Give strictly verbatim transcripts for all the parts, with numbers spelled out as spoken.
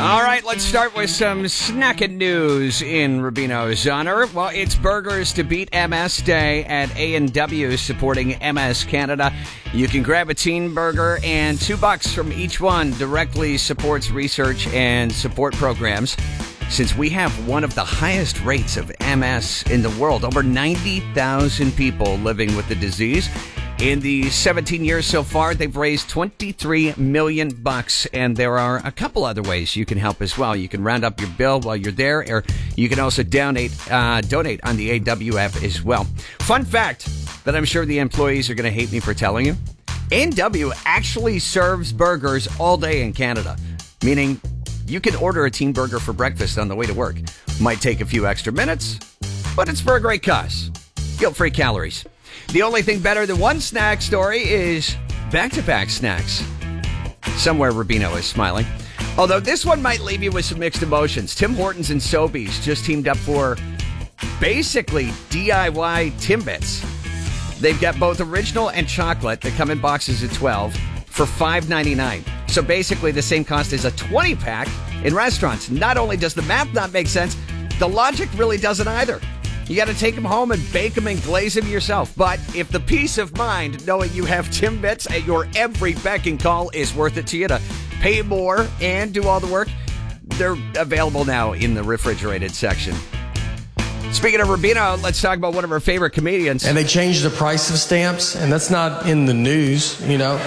All right, let's start with some snacking news in Rubino's honor. Well, it's Burgers to Beat M S Day at A and W supporting M S Canada. You can grab a teen burger, and two bucks from each one directly supports research and support programs. Since we have one of the highest rates of M S in the world, over ninety thousand people living with the disease. In the seventeen years so far, they've raised twenty-three million bucks, and there are a couple other ways you can help as well. You can round up your bill while you're there, or you can also donate, uh, donate on the A W app as well. Fun fact that I'm sure the employees are going to hate me for telling you. A and W actually serves burgers all day in Canada, meaning you can order a teen burger for breakfast on the way to work. Might take a few extra minutes, but it's for a great cause. Guilt-free calories. The only thing better than one snack story is back-to-back snacks. Somewhere Rubino is smiling. Although this one might leave you with some mixed emotions. Tim Hortons and Sobeys just teamed up for basically D I Y Timbits. They've got both original and chocolate that come in boxes of twelve for five ninety-nine. So basically the same cost as a twenty-pack in restaurants. Not only does the math not make sense, the logic really doesn't either. You got to take them home and bake them and glaze them yourself. But if the peace of mind knowing you have Timbits at your every beck and call is worth it to you to pay more and do all the work, they're available now in the refrigerated section. Speaking of Rubino, let's talk about one of our favorite comedians. And they changed the price of stamps, and that's not in the news, you know.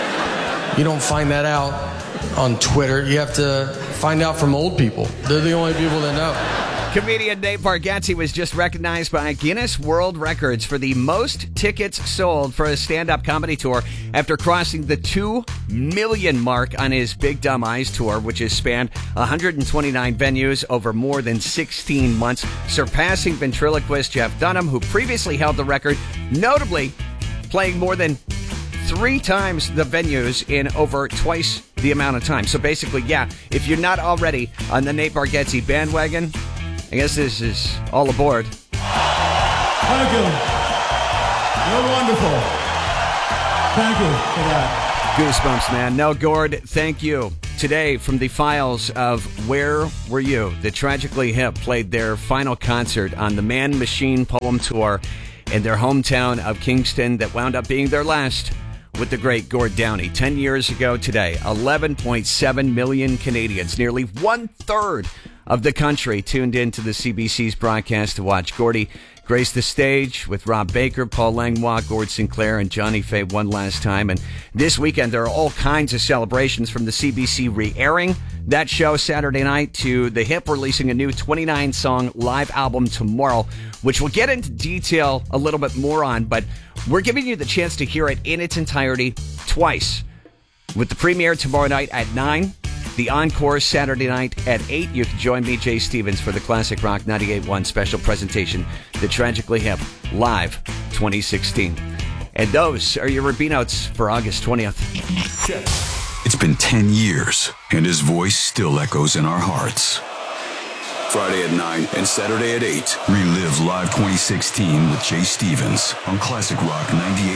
You don't find that out on Twitter. You have to find out from old people. They're the only people that know. Comedian Nate Bargatze was just recognized by Guinness World Records for the most tickets sold for a stand-up comedy tour after crossing the two million mark on his Big Dumb Eyes tour, which has spanned one hundred twenty-nine venues over more than sixteen months, surpassing ventriloquist Jeff Dunham, who previously held the record, notably playing more than three times the venues in over twice the amount of time. So basically, yeah, if you're not already on the Nate Bargatze bandwagon, I guess this is all aboard. Thank you. You're wonderful. Thank you for that. Goosebumps, man. No, Gord, thank you. Today, from the files of Where Were You, the Tragically Hip played their final concert on the Man Machine Poem Tour in their hometown of Kingston that wound up being their last with the great Gord Downie. Ten years ago today, eleven point seven million Canadians, nearly one-third of the country, tuned in to the C B C's broadcast to watch Gordy grace the stage with Rob Baker, Paul Langlois, Gord Sinclair, and Johnny Faye one last time. And this weekend, there are all kinds of celebrations, from the C B C re-airing that show Saturday night to the Hip releasing a new twenty-nine song live album tomorrow, which we'll get into detail a little bit more on, but we're giving you the chance to hear it in its entirety twice, with the premiere tomorrow night at nine, the encore Saturday night at eight. You can join me, Jay Stevens, for the Classic Rock ninety-eight point one special presentation, The Tragically Hip, Live twenty sixteen. And those are your Rubino's for August twentieth. It's been ten years, and his voice still echoes in our hearts. Friday at nine and Saturday at eight. Relive Live twenty sixteen with Jay Stevens on Classic Rock ninety-eight.